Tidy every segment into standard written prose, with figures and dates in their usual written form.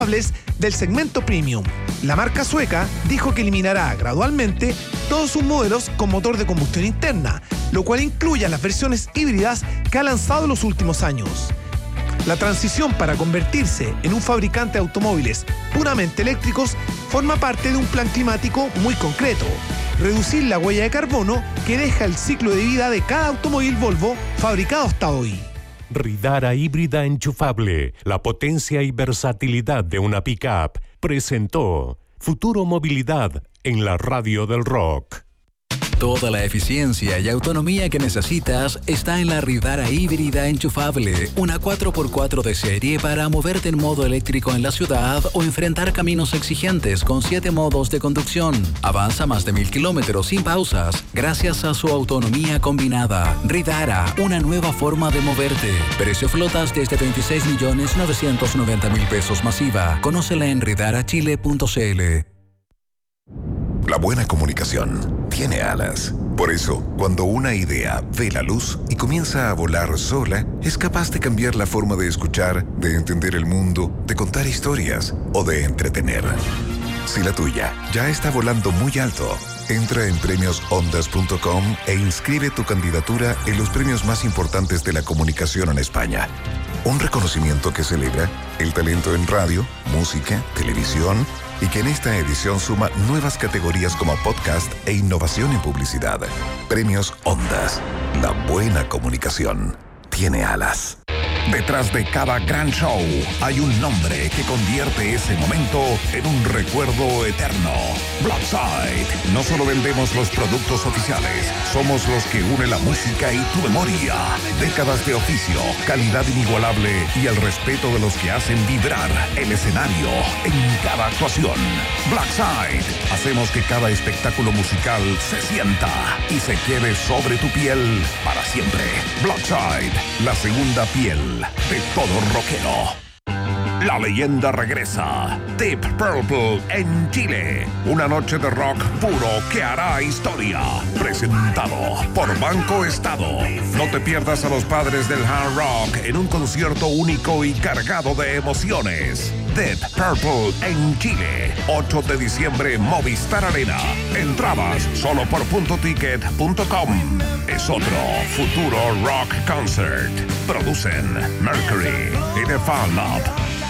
del segmento premium. La marca sueca dijo que eliminará gradualmente todos sus modelos con motor de combustión interna, lo cual incluye las versiones híbridas que ha lanzado en los últimos años. La transición para convertirse en un fabricante de automóviles puramente eléctricos forma parte de un plan climático muy concreto: reducir la huella de carbono que deja el ciclo de vida de cada automóvil Volvo fabricado hasta hoy. Ridara híbrida enchufable, la potencia y versatilidad de una pick-up, presentó Futuro Movilidad en la Radio del Rock. Toda la eficiencia y autonomía que necesitas está en la Ridara híbrida enchufable, una 4x4 de serie para moverte en modo eléctrico en la ciudad o enfrentar caminos exigentes con 7 modos de conducción. Avanza más de 1000 kilómetros sin pausas gracias a su autonomía combinada. Ridara, una nueva forma de moverte. Precio flotas desde 26.990.000 pesos masiva. Conócela en ridarachile.cl. La buena comunicación tiene alas. Por eso, cuando una idea ve la luz y comienza a volar sola, es capaz de cambiar la forma de escuchar, de entender el mundo, de contar historias o de entretener. Si la tuya ya está volando muy alto, entra en premiosondas.com e inscribe tu candidatura en los premios más importantes de la comunicación en España. Un reconocimiento que celebra el talento en radio, música, televisión y que en esta edición suma nuevas categorías como podcast e innovación en publicidad. Premios Ondas. La buena comunicación tiene alas. Detrás de cada gran show hay un nombre que convierte ese momento en un recuerdo eterno. Blackside. No solo vendemos los productos oficiales, somos los que une la música y tu memoria. Décadas de oficio, calidad inigualable y el respeto de los que hacen vibrar el escenario en cada actuación. Blackside. Hacemos que cada espectáculo musical se sienta y se quede sobre tu piel para siempre. Blackside, la segunda piel de todo rockero. La leyenda regresa. Deep Purple en Chile. Una noche de rock puro que hará historia. Presentado por Banco Estado. No te pierdas a los padres del hard rock en un concierto único y cargado de emociones. Deep Purple en Chile. 8 de diciembre, Movistar Arena. Entradas solo por puntoticket.com. Es otro futuro rock concert. Producen Mercury y The Fan Lab.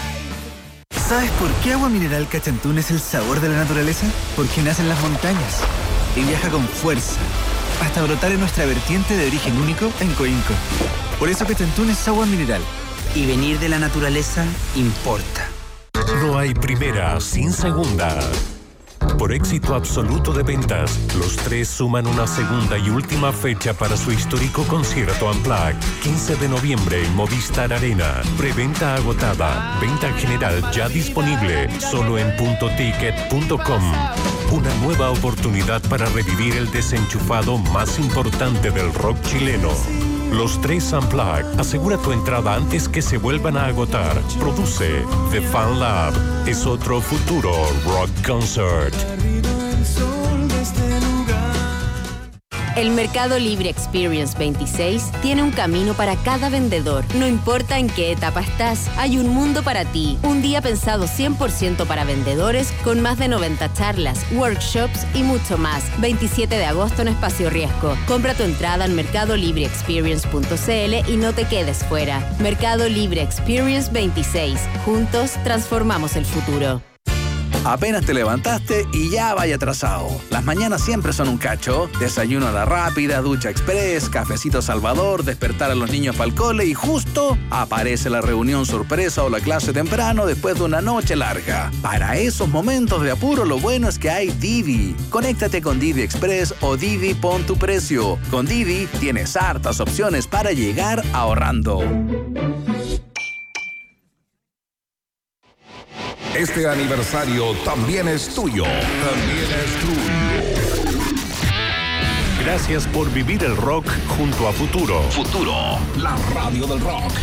¿Sabes por qué Agua Mineral Cachantún es el sabor de la naturaleza? Porque nace en las montañas y viaja con fuerza hasta brotar en nuestra vertiente de origen único en Coinco. Por eso Cachantún es agua mineral. Y venir de la naturaleza importa. No hay primera sin segunda. Por éxito absoluto de ventas, los tres suman una segunda y última fecha para su histórico concierto Unplugged. 15 de noviembre en Movistar Arena. Preventa agotada. Venta general ya disponible. Solo en puntoticket.com. Una nueva oportunidad para revivir el desenchufado más importante del rock chileno. Los tres Unplugged. Asegura tu entrada antes que se vuelvan a agotar. Produce The Fan Lab. Es otro futuro rock concert. El Mercado Libre Experience 26 tiene un camino para cada vendedor. No importa en qué etapa estás, hay un mundo para ti. Un día pensado 100% para vendedores, con más de 90 charlas, workshops y mucho más. 27 de agosto en Espacio Riesgo. Compra tu entrada en mercadolibreexperience.cl y no te quedes fuera. Mercado Libre Experience 26. Juntos transformamos el futuro. Apenas te levantaste y ya vaya atrasado. Las mañanas siempre son un cacho. Desayuno a la rápida, ducha express, cafecito Salvador, despertar a los niños para el cole y justo aparece la reunión sorpresa o la clase temprano después de una noche larga. Para esos momentos de apuro, lo bueno es que hay Didi. Conéctate con Didi Express o Didi Pon tu Precio. Con Didi tienes hartas opciones para llegar ahorrando. Este aniversario también es tuyo. También es tuyo. Gracias por vivir el rock junto a Futuro. Futuro, la radio del rock.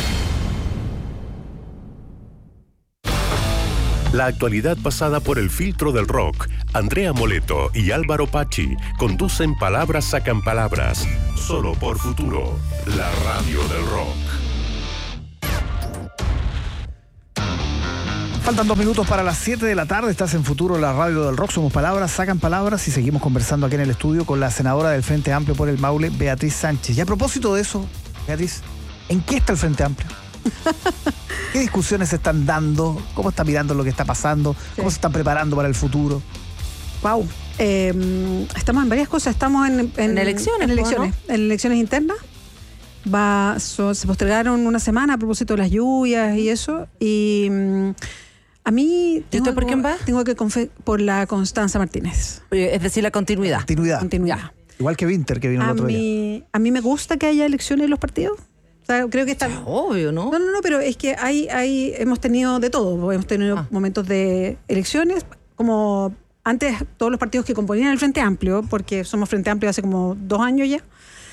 La actualidad pasada por el filtro del rock. Andrea Moleto y Álvaro Pachi conducen Palabras Sacan Palabras. Solo por Futuro, la radio del rock. Faltan 2 minutos para las 7 de la tarde. Estás en Futuro, la radio del rock. Somos palabras, sacan palabras y seguimos conversando aquí en el estudio con la senadora del Frente Amplio por el Maule, Beatriz Sánchez. Y a propósito de eso, Beatriz, ¿en qué está el Frente Amplio? ¿Qué discusiones se están dando? ¿Cómo está mirando lo que está pasando? ¿Cómo se están preparando para el futuro? Wow. Estamos en varias cosas. Estamos en elecciones. En elecciones, ¿no? En elecciones internas. Se postergaron una semana a propósito de las lluvias y eso. Y a mí... ¿Por quién va? Tengo que por la Constanza Martínez. Es decir, la continuidad. Continuidad. Igual que Winter, que vino el otro día. A mí me gusta que haya elecciones en los partidos. O sea, creo que está... Obvio, ¿no? No, pero es que hemos tenido de todo. Hemos tenido momentos de elecciones, como antes todos los partidos que componían el Frente Amplio, porque somos Frente Amplio hace como 2 años ya.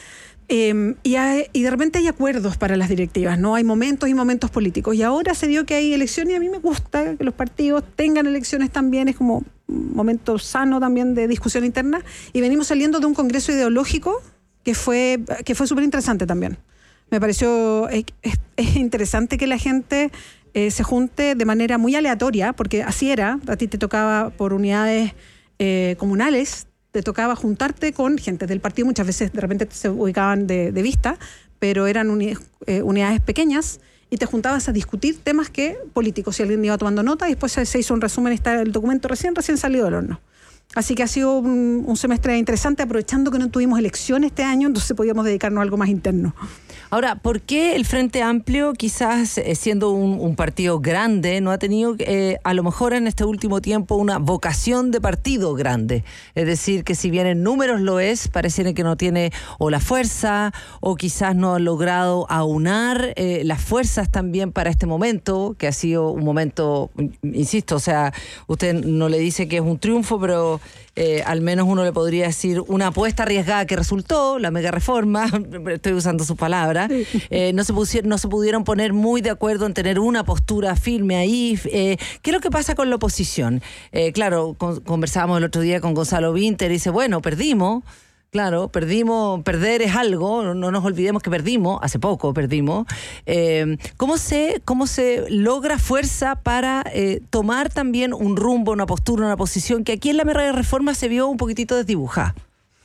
Y de repente hay acuerdos para las directivas, ¿no? Hay momentos y momentos políticos. Y ahora se dio que hay elecciones y a mí me gusta que los partidos tengan elecciones también. Es como un momento sano también de discusión interna. Y venimos saliendo de un congreso ideológico que fue súper interesante también. Me pareció es interesante que la gente se junte de manera muy aleatoria, porque así era. A ti te tocaba por unidades comunales, te tocaba juntarte con gente del partido, muchas veces de repente se ubicaban de vista, pero eran unidades pequeñas y te juntabas a discutir temas políticos, si alguien iba tomando nota, y después se hizo un resumen, está el documento recién salido del horno. Así que ha sido un semestre interesante, aprovechando que no tuvimos elecciones este año, entonces podíamos dedicarnos a algo más interno. Ahora, ¿por qué el Frente Amplio, quizás siendo un partido grande, no ha tenido a lo mejor en este último tiempo una vocación de partido grande? Es decir, que si bien en números lo es, pareciera que no tiene o la fuerza o quizás no ha logrado aunar las fuerzas también para este momento, que ha sido un momento, insisto, o sea, usted no le dice que es un triunfo, pero al menos uno le podría decir una apuesta arriesgada que resultó, la mega reforma, estoy usando sus palabras. No se pudieron poner muy de acuerdo en tener una postura firme ahí. ¿Qué es lo que pasa con la oposición? Claro, conversábamos el otro día con Gonzalo Winter y dice, bueno, perdimos. Claro, perder es algo, no nos olvidemos que perdimos, hace poco perdimos. ¿Cómo se logra fuerza para tomar también un rumbo, una postura, una posición que aquí en la mega reforma se vio un poquitito desdibujada?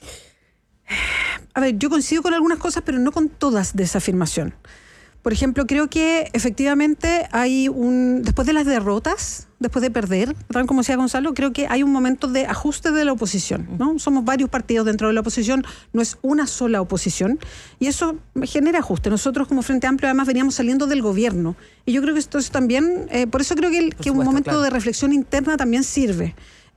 A ver, yo coincido con algunas cosas, pero no con todas de esa afirmación. Por ejemplo, creo que efectivamente hay después de las derrotas, después de perder, tal como decía Gonzalo, creo que hay un momento de ajuste de la oposición, ¿no? Somos varios partidos dentro de la oposición, no es una sola oposición, y eso genera ajuste. Nosotros como Frente Amplio además veníamos saliendo del gobierno, y yo creo que esto es también, por eso creo que un momento de reflexión interna también sirve,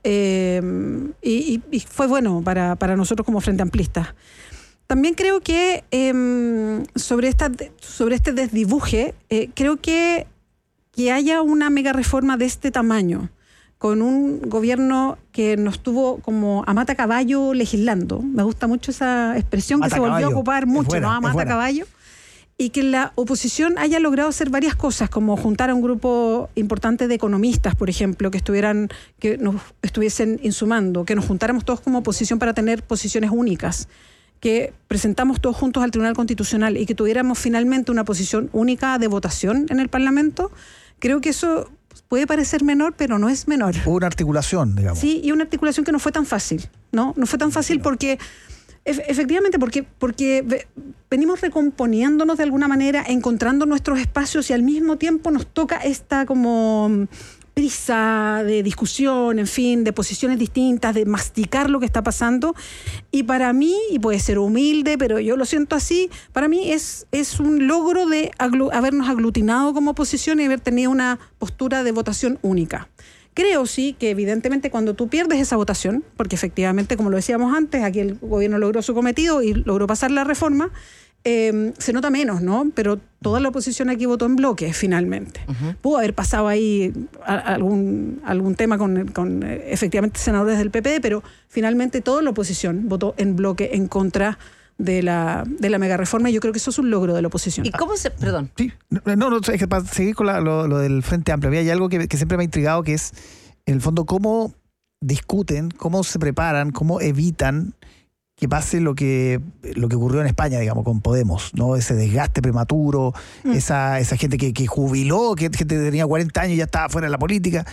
y fue bueno para nosotros como Frente Amplistas. También creo que sobre este desdibuje, creo que haya una mega reforma de este tamaño, con un gobierno que nos tuvo como a mata caballo legislando. Me gusta mucho esa expresión que se volvió a ocupar mucho, ¿no? A mata caballo. Y que la oposición haya logrado hacer varias cosas, como juntar a un grupo importante de economistas, por ejemplo, que nos estuviesen insumando, que nos juntáramos todos como oposición para tener posiciones únicas, que presentamos todos juntos al Tribunal Constitucional y que tuviéramos finalmente una posición única de votación en el Parlamento. Creo que eso puede parecer menor, pero no es menor. Hubo una articulación, digamos. Sí, y una articulación que no fue tan fácil, ¿no? No fue tan fácil porque, efectivamente, porque venimos recomponiéndonos de alguna manera, encontrando nuestros espacios y al mismo tiempo nos toca esta como prisa de discusión, en fin, de posiciones distintas, de masticar lo que está pasando. Y para mí, y puede ser humilde, pero yo lo siento así, para mí es un logro de habernos aglutinado como oposición y haber tenido una postura de votación única. Creo sí que evidentemente cuando tú pierdes esa votación, porque efectivamente, como lo decíamos antes, aquí el gobierno logró su cometido y logró pasar la reforma, se nota menos, ¿no? Pero toda la oposición aquí votó en bloque, finalmente. Uh-huh. Pudo haber pasado ahí algún tema con efectivamente senadores del PP, pero finalmente toda la oposición votó en bloque en contra de la mega reforma, y yo creo que eso es un logro de la oposición. ¿Y cómo se...? Perdón. Sí, no, es que para seguir con lo del Frente Amplio, hay algo que siempre me ha intrigado, que es, en el fondo, cómo discuten, cómo se preparan, cómo evitan que pase lo que ocurrió en España, digamos, con Podemos, ¿no? Ese desgaste prematuro, esa gente que jubiló, que gente que tenía 40 años y ya estaba fuera de la política,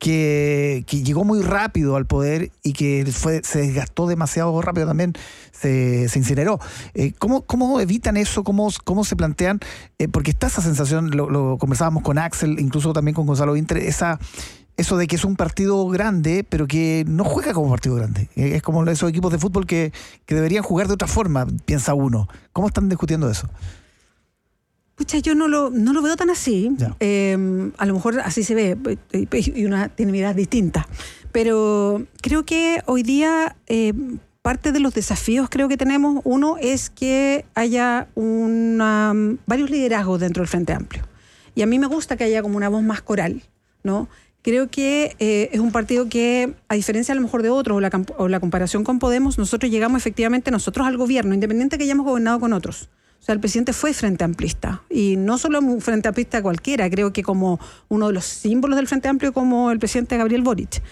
que llegó muy rápido al poder y que se desgastó demasiado rápido también, se incineró. ¿Cómo evitan eso? ¿Cómo se plantean? Porque está esa sensación, lo conversábamos con Axel, incluso también con Gonzalo Vintre, eso de que es un partido grande, pero que no juega como partido grande. Es como esos equipos de fútbol que deberían jugar de otra forma, piensa uno. ¿Cómo están discutiendo eso? Pucha, yo no lo veo tan así. A lo mejor así se ve, y una tiene miradas distintas. Pero creo que hoy día parte de los desafíos creo que tenemos, uno es que haya varios liderazgos dentro del Frente Amplio. Y a mí me gusta que haya como una voz más coral, ¿no? Creo que es un partido que, a diferencia a lo mejor de otros, o la comparación con Podemos, nosotros llegamos efectivamente al gobierno, independiente que hayamos gobernado con otros. O sea, el presidente fue frente amplista, y no solo un frente amplista cualquiera, creo que como uno de los símbolos del Frente Amplio, como el presidente Gabriel Boric.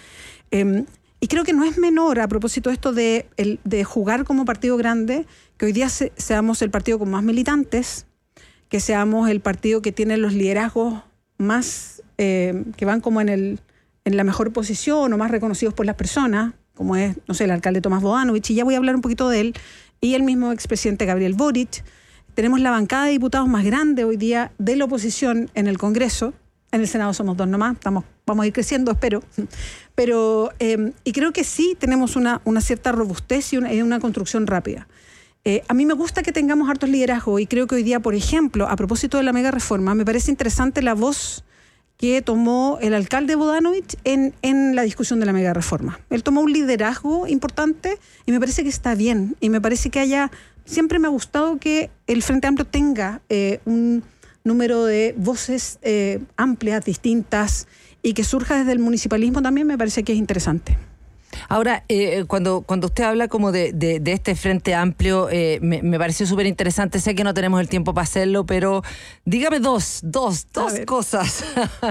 Y creo que no es menor, a propósito de esto de jugar como partido grande, que hoy día seamos el partido con más militantes, que seamos el partido que tiene los liderazgos más que van como en la mejor posición o más reconocidos por las personas, como es, no sé, el alcalde Tomás Bodanovich, y ya voy a hablar un poquito de él, y el mismo expresidente Gabriel Boric. Tenemos la bancada de diputados más grande hoy día de la oposición en el Congreso. En el Senado somos 2 nomás, vamos a ir creciendo, espero. Pero, y creo que sí tenemos una cierta robustez y una construcción rápida. A mí me gusta que tengamos hartos liderazgos, y creo que hoy día, por ejemplo, a propósito de la mega reforma, me parece interesante la voz que tomó el alcalde Bodanovich en la discusión de la mega reforma. Él tomó un liderazgo importante y me parece que está bien. Y me parece que siempre me ha gustado que el Frente Amplio tenga un número de voces amplias, distintas, y que surja desde el municipalismo también me parece que es interesante. Ahora, cuando usted habla como de este Frente Amplio, me pareció súper interesante. Sé que no tenemos el tiempo para hacerlo, pero dígame dos cosas.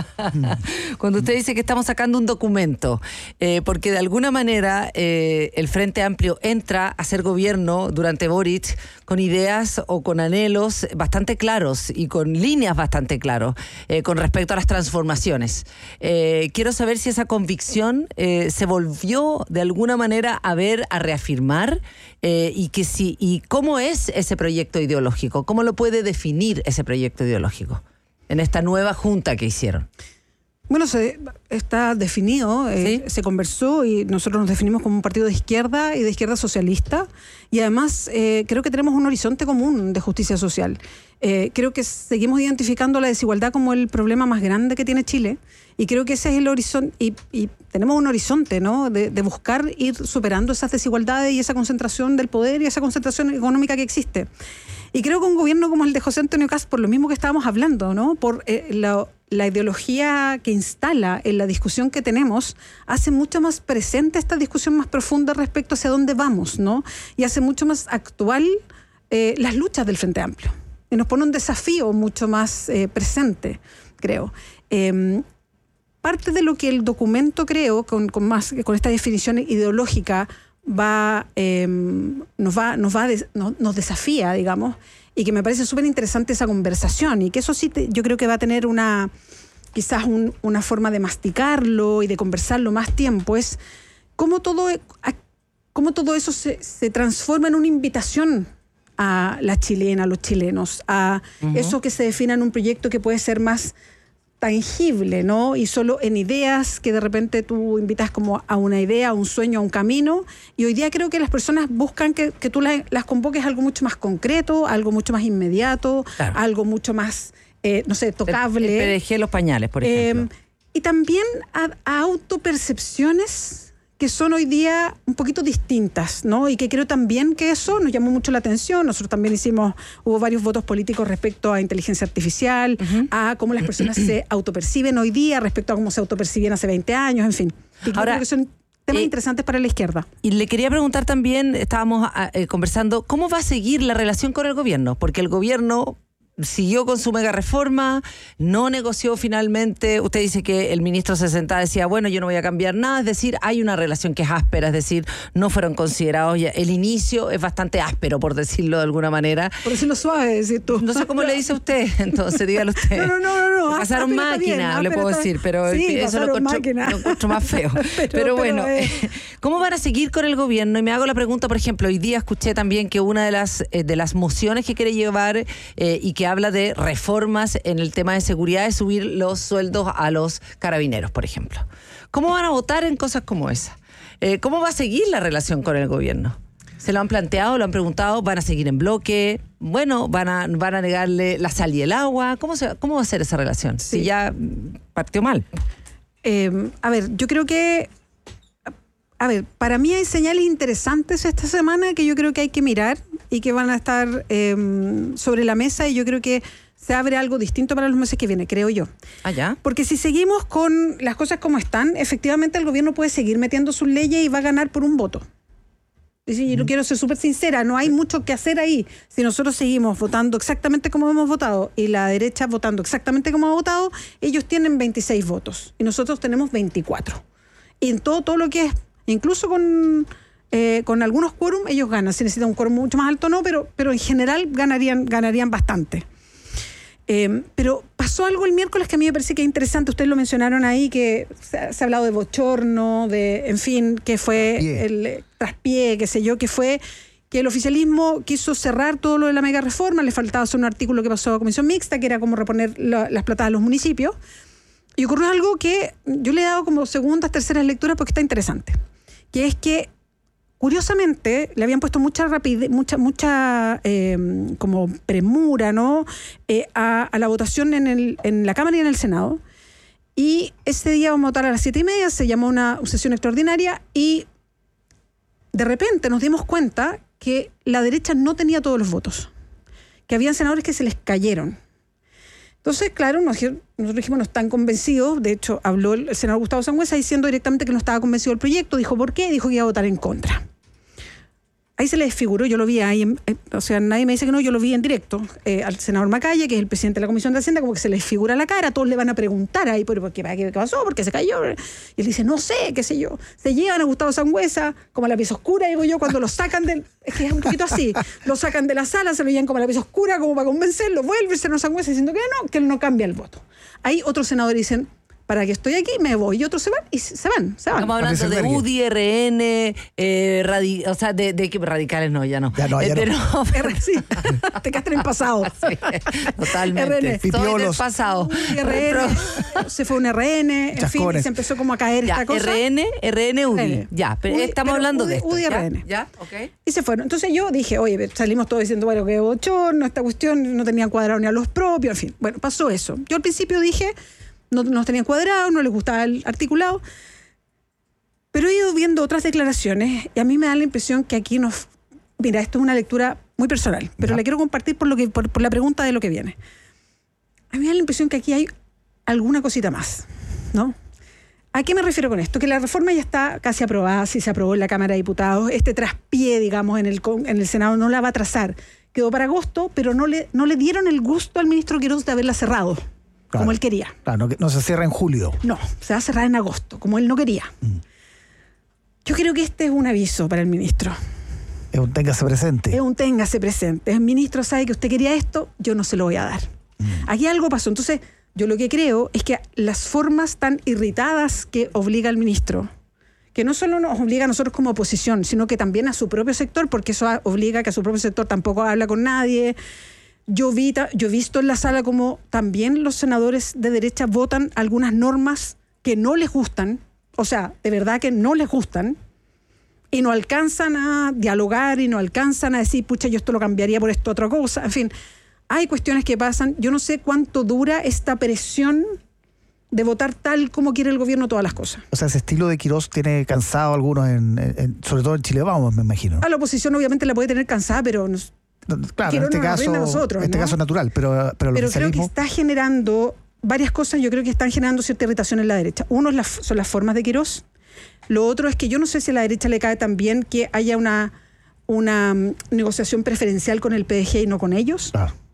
Cuando usted dice que estamos sacando un documento, porque de alguna manera el Frente Amplio entra a ser gobierno durante Boric con ideas o con anhelos bastante claros y con líneas bastante claras con respecto a las transformaciones. Quiero saber si esa convicción se volvió de alguna manera a reafirmar, y cómo es ese proyecto ideológico, cómo lo puede definir ese proyecto ideológico en esta nueva junta que hicieron. Bueno, está definido, ¿sí? Se conversó y nosotros nos definimos como un partido de izquierda y de izquierda socialista, y además creo que tenemos un horizonte común de justicia social. Creo que seguimos identificando la desigualdad como el problema más grande que tiene Chile, y creo que ese es el horizonte, y tenemos un horizonte, ¿no?, de buscar ir superando esas desigualdades y esa concentración del poder y esa concentración económica que existe. Y creo que un gobierno como el de José Antonio Kast, por lo mismo que estábamos hablando, ¿no?, por la ideología que instala en la discusión que tenemos, hace mucho más presente esta discusión más profunda respecto hacia dónde vamos, ¿no? Y hace mucho más actual las luchas del Frente Amplio. Y nos pone un desafío mucho más presente, creo. Parte de lo que el documento, creo, con esta definición ideológica, nos desafía, digamos, y que me parece súper interesante esa conversación, y que eso sí yo creo que va a tener quizás una forma de masticarlo y de conversarlo más tiempo, es cómo todo eso se transforma en una invitación a la chilena, a los chilenos, a eso que se defina en un proyecto que puede ser más tangible, ¿no? Y solo en ideas que de repente tú invitas como a una idea, a un sueño, a un camino. Y hoy día creo que las personas buscan que tú las convoques a algo mucho más concreto, algo mucho más inmediato, claro, algo mucho más, no sé, tocable. El PDG, los pañales, por ejemplo. Y también a autopercepciones que son hoy día un poquito distintas, ¿no? Y que creo también que eso nos llamó mucho la atención. Nosotros también hubo varios votos políticos respecto a inteligencia artificial, a cómo las personas se autoperciben hoy día respecto a cómo se autopercibían hace 20 años, en fin. Y creo que son temas interesantes para la izquierda. Y le quería preguntar también, estábamos conversando, ¿cómo va a seguir la relación con el gobierno? Porque el gobierno siguió con su mega reforma, no negoció finalmente. Usted dice que el ministro se sentaba y decía, bueno, yo no voy a cambiar nada. Es decir, hay una relación que es áspera, es decir, no fueron considerados. El inicio es bastante áspero, por decirlo de alguna manera. Por decirlo suave, decir tú. No sé cómo le dice usted, entonces dígalo usted. No. Pasaron máquinas, le puedo decir, pero sí, eso lo encuentro más feo. pero bueno, ¿cómo van a seguir con el gobierno? Y me hago la pregunta, por ejemplo, hoy día escuché también que una de las mociones que quiere llevar y que habla de reformas en el tema de seguridad es subir los sueldos a los carabineros, por ejemplo. ¿Cómo van a votar en cosas como esa? ¿Cómo va a seguir la relación con el gobierno? ¿Se lo han planteado, lo han preguntado? ¿Van a seguir en bloque? Bueno, ¿van a negarle la sal y el agua? ¿Cómo va a ser esa relación? Sí. Si ya partió mal. A ver, yo creo que... A ver, para mí hay señales interesantes esta semana que yo creo que hay que mirar y que van a estar sobre la mesa, y yo creo que se abre algo distinto para los meses que vienen, creo yo. ¿Allá? Porque si seguimos con las cosas como están, efectivamente el gobierno puede seguir metiendo sus leyes y va a ganar por un voto. Y yo quiero ser súper sincera, no hay mucho que hacer ahí. Si nosotros seguimos votando exactamente como hemos votado y la derecha votando exactamente como ha votado, ellos tienen 26 votos y nosotros tenemos 24. Y en todo lo que es, incluso con algunos quórum, ellos ganan. Si necesitan un quórum mucho más alto, no, pero en general ganarían bastante. Pero pasó algo el miércoles que a mí me parece que es interesante. Ustedes lo mencionaron ahí, que se ha hablado de bochorno, en fin, que fue el traspié, qué sé yo, que fue que el oficialismo quiso cerrar todo lo de la mega reforma. Le faltaba hacer un artículo que pasó a comisión mixta, que era como reponer las platas a los municipios. Y ocurrió algo que yo le he dado como segundas, terceras lecturas porque está interesante, que es que curiosamente le habían puesto mucha rapidez, mucha como premura, ¿no? A la votación en la Cámara y en el Senado. Y ese día vamos a votar a las 7:30, se llamó una sesión extraordinaria y de repente nos dimos cuenta que la derecha no tenía todos los votos, que habían senadores que se les cayeron. Entonces, claro, nosotros dijimos no están convencidos. De hecho, habló el senador Gustavo Sangüesa diciendo directamente que no estaba convencido del proyecto. Dijo, ¿por qué? Dijo que iba a votar en contra. Ahí se le desfiguró, yo lo vi ahí, o sea, nadie me dice que no, yo lo vi en directo, al senador Macaya, que es el presidente de la Comisión de Hacienda, como que se le desfigura la cara, todos le van a preguntar ahí, ¿por qué pasó? ¿Por qué se cayó? Y él dice, no sé, qué sé yo. Se llevan a Gustavo Sangüesa, como a la pieza oscura, digo yo, cuando lo sacan es que es un poquito así, lo sacan de la sala, se lo llevan como a la pieza oscura, como para convencerlo, vuelve el senador Sangüesa diciendo que él no cambia el voto. Ahí otros senadores dicen, para que estoy aquí, me voy. Y otros se van y se van. Estamos hablando de UDI, RN, o sea, de que radicales no, ya no. Ya no. Sí, te quedaste en el pasado. Sí, totalmente. Soy del pasado. RN, se fue un RN, en fin, y se empezó como a caer esta cosa. RN, UDI. Ya, pero estamos hablando de esto. UDI, RN. Ya, ok. Y se fueron. Entonces yo dije, oye, salimos todos diciendo, bueno, que bochorno, esta cuestión, no tenían cuadrado ni a los propios, en fin. Bueno, pasó eso. Yo al principio dije, no nos tenían cuadrado, no les gustaba el articulado, pero he ido viendo otras declaraciones y a mí me da la impresión que aquí mira, esto es una lectura muy personal, pero la quiero compartir por la pregunta de lo que viene. A mí me da la impresión que aquí hay alguna cosita más, ¿no? ¿A qué me refiero con esto? Que la reforma ya está casi aprobada, si se aprobó en la Cámara de Diputados, este traspié, digamos, en el Senado no la va a trazar. Quedó para agosto, pero no le dieron el gusto al ministro Quirós de haberla cerrado. Claro, como él quería. Claro, no se cierra en julio. No, se va a cerrar en agosto, como él no quería. Yo creo que este es un aviso para el ministro. Es un téngase presente. Es un téngase presente. El ministro sabe que usted quería esto, yo no se lo voy a dar. Aquí algo pasó. Entonces, yo lo que creo es que las formas tan irritadas que obliga al ministro, que no solo nos obliga a nosotros como oposición, sino que también a su propio sector, porque eso obliga a que a su propio sector tampoco habla con nadie. Yo he visto en la sala como también los senadores de derecha votan algunas normas que no les gustan, o sea, de verdad que no les gustan, y no alcanzan a dialogar y no alcanzan a decir, pucha, yo esto lo cambiaría por esto otra cosa. En fin, hay cuestiones que pasan. Yo no sé cuánto dura esta presión de votar tal como quiere el gobierno todas las cosas. O sea, ese estilo de Quirós tiene cansado a algunos, sobre todo en Chile Vamos, me imagino. A la oposición obviamente la puede tener cansada, pero... Claro, en este caso es natural, pero creo que está generando varias cosas. Yo creo que están generando cierta irritación en la derecha. Uno son las formas de Quirós. Lo otro es que yo no sé si a la derecha le cae también que haya una negociación preferencial con el PDG y no con ellos.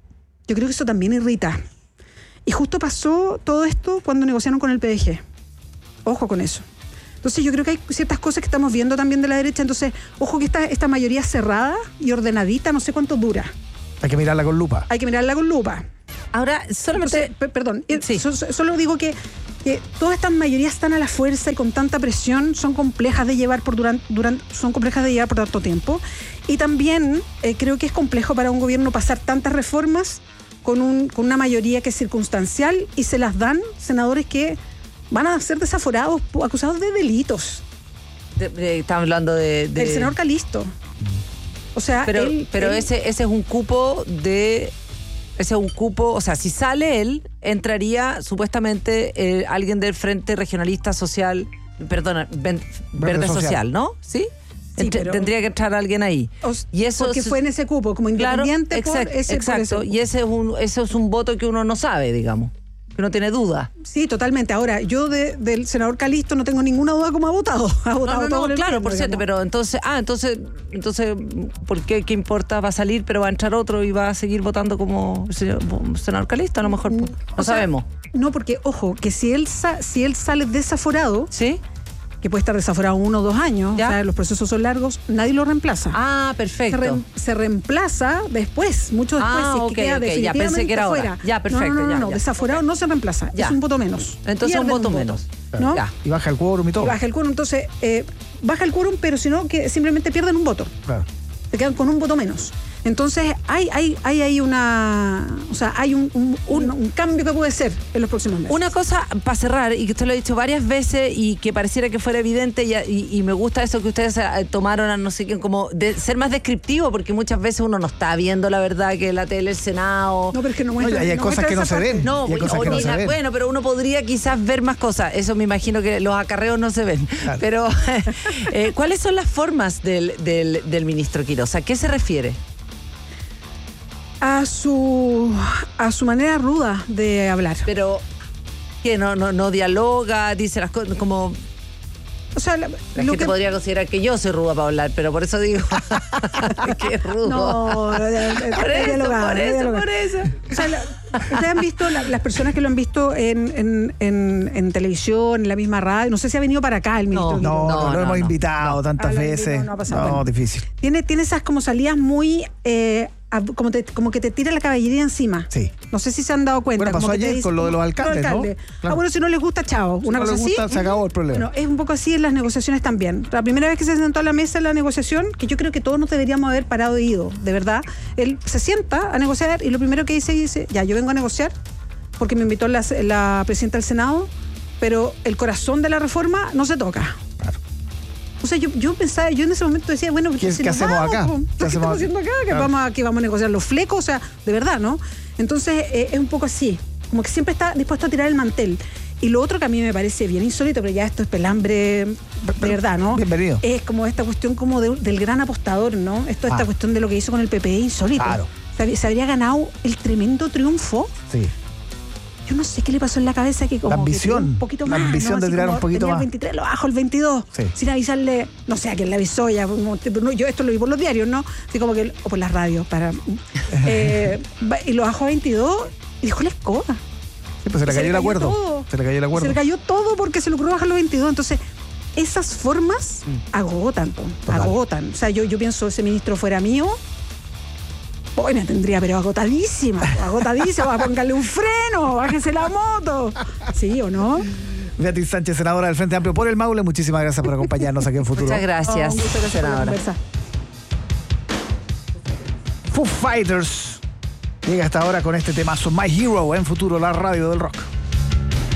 Yo creo que eso también irrita. Y justo pasó todo esto cuando negociaron con el PDG. Ojo con eso. Entonces yo creo que hay ciertas cosas que estamos viendo también de la derecha. Entonces, ojo que esta mayoría cerrada y ordenadita, no sé cuánto dura. Hay que mirarla con lupa. Hay que mirarla con lupa. Ahora, solamente... Entonces, perdón, sí. Solo digo que todas estas mayorías están a la fuerza y con tanta presión son complejas de llevar por tanto tiempo. Y también creo que es complejo para un gobierno pasar tantas reformas con una mayoría que es circunstancial y se las dan senadores que van a ser desaforados, acusados de delitos. Estamos hablando de... El senador Calisto. O sea, pero ese es un cupo de... Ese es un cupo, o sea, si sale él, entraría supuestamente alguien del Frente Regionalista Social, perdona, Verde Social, ¿no? ¿Sí? Sí, tendría que entrar alguien ahí. Y eso porque fue en ese cupo, como independiente. Claro, exacto. Y ese es un voto que uno no sabe, digamos. Que no tiene duda. Sí, totalmente. Ahora, yo del senador Calisto no tengo ninguna duda cómo ha votado. Ha votado todo el claro, mundo, por cierto, pero entonces, ¿por qué? ¿Qué importa? Va a salir, pero va a entrar otro y va a seguir votando como senador Calisto, a lo mejor. No sabemos. No, porque, ojo, que si él sale desaforado, ¿sí? Que puede estar desaforado 1 o 2 años, ¿ya? O sea, los procesos son largos, nadie lo reemplaza. Ah, perfecto. Se reemplaza después, mucho después, si es que queda definitivamente ya pensé que era fuera. Ahora. Ya, perfecto. No, desaforado no se reemplaza, es un voto menos. Entonces un voto menos. ¿No? Y baja el quórum y todo. Entonces, baja el quórum, pero si no, que simplemente pierden un voto. Claro. Se quedan con un voto menos. Entonces, hay un cambio que puede ser en los próximos meses. Una cosa para cerrar, y que usted lo ha dicho varias veces y que pareciera que fuera evidente, y me gusta eso que ustedes tomaron a no sé qué, como de ser más descriptivo, porque muchas veces uno no está viendo la verdad que la tele, el Senado. No, pero es que no muestra. Hay cosas que no se ven. Bueno, pero uno podría quizás ver más cosas. Eso me imagino que los acarreos no se ven. Claro. Pero, ¿cuáles son las formas del ministro Quiroz? ¿A qué se refiere? A su manera ruda de hablar. Pero que no dialoga, dice las cosas como... O sea, la gente podría considerar que yo soy ruda para hablar, pero por eso digo que es rudo. No, por eso. O sea, ustedes han visto, las personas que lo han visto en televisión, en la misma radio, no sé si ha venido para acá el ministro. No, lo hemos invitado tantas veces. No, difícil. Tiene esas como salidas muy... como que te tira la caballería encima. Sí. No sé si se han dado cuenta. Bueno, pasó ayer con lo de los alcaldes, ¿no? Claro. Bueno, si no les gusta, chao. Una cosa así. Se acabó el problema. Bueno, es un poco así en las negociaciones también. La primera vez que se sentó a la mesa en la negociación, que yo creo que todos nos deberíamos haber parado e ido, de verdad, él se sienta a negociar y lo primero que dice, ya, yo vengo a negociar porque me invitó la presidenta del Senado, pero el corazón de la reforma no se toca. Claro. O sea, yo pensaba, yo en ese momento decía, bueno, ¿qué hacemos acá? ¿Qué estamos haciendo acá? Claro. Que vamos a negociar los flecos, o sea, de verdad, ¿no? Entonces, es un poco así, como que siempre está dispuesto a tirar el mantel. Y lo otro que a mí me parece bien insólito, pero ya esto es pelambre de verdad, ¿no? Bienvenido. Es como esta cuestión como del gran apostador, ¿no? Esta cuestión de lo que hizo con el PPE insólito. Claro. Se habría ganado el tremendo triunfo. Sí. Yo no sé qué le pasó en la cabeza, que como la ambición, un poquito más, la ambición de tirar un poquito más. El 23, lo bajo el 22, sí. Sin avisarle, no sé a quién le avisó ya. Yo esto lo vi por los diarios, ¿no? Así como que, o por las radios, y lo bajó a 22 y dejó la escoba. Sí, pues se le cayó el acuerdo. Se le cayó el acuerdo. Se le cayó todo porque se le ocurrió bajar los 22. Entonces, esas formas agotan. O sea, yo pienso, ese ministro fuera mío, hoy me tendría, pero agotadísima, póngale un freno, bájese la moto. ¿Sí o no? Beatriz Sánchez, senadora del Frente Amplio por el Maule, muchísimas gracias por acompañarnos aquí en Futuro. Muchas gracias, senadora. Foo Fighters llega hasta ahora con este temazo My Hero en Futuro, la radio del rock.